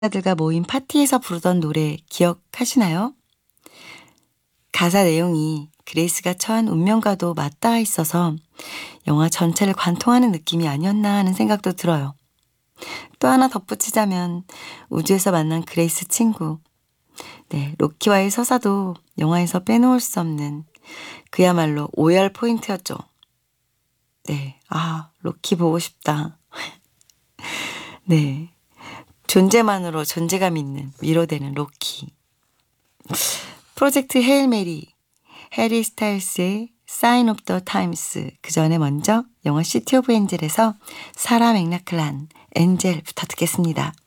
들과 모인 파티에서 부르던 노래 기억하시나요? 가사 내용이 그레이스가 처한 운명과도 맞닿아 있어서 영화 전체를 관통하는 느낌이 아니었나 하는 생각도 들어요. 또 하나 덧붙이자면 우주에서 만난 그레이스 친구. 네, 로키와의 서사도 영화에서 빼놓을 수 없는 그야말로 오열 포인트였죠. 네, 로키 보고 싶다. 네, 존재만으로 존재감 있는 위로되는 로키. 프로젝트 헤일 메리, 해리 스타일스의 사인 오브 더 타임스. 그 전에 먼저 영화 시티 오브 엔젤에서 사라 맥락클란 엔젤부터 듣겠습니다.